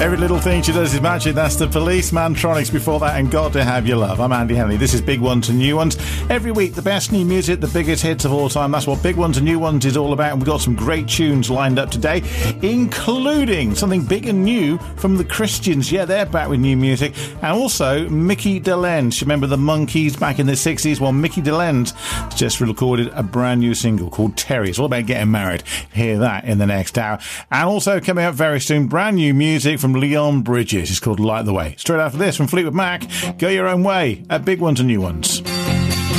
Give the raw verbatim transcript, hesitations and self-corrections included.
Every little thing she does is magic. That's the Police, Mantronics before that, and Got to Have Your Love. I'm Andy Henley. This is Big Ones and New Ones. Every week, the best new music, the biggest hits of all time. That's what Big Ones and New Ones is all about. And we've got some great tunes lined up today, including something big and new from the Christians. Yeah, they're back with new music. And also Mickey DeLenz. Remember the Monkees back in the sixties? Well, Mickey DeLenz just recorded a brand new single called Terry. It's all about getting married. Hear that in the next hour. And also coming up very soon, brand new music from Leon Bridges. It's called Light the Way. Straight after this from Fleetwood Mac, Go Your Own Way at Big Ones and New Ones.